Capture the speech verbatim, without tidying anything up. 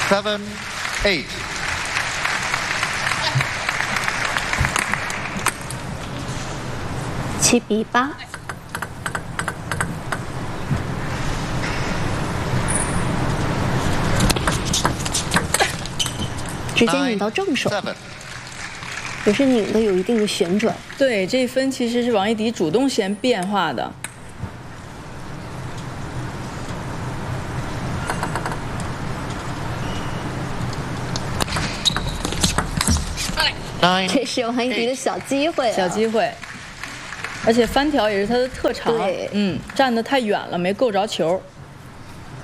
seven, eight. 七比八。直接拧到正手，也是拧的有一定的旋转。 对，这一分其实是王艺迪主动先变化的。 这是王艺迪的小机会、啊， 小机会。而且翻条也是他的特长。 对， 嗯，站得太远了，没够着球。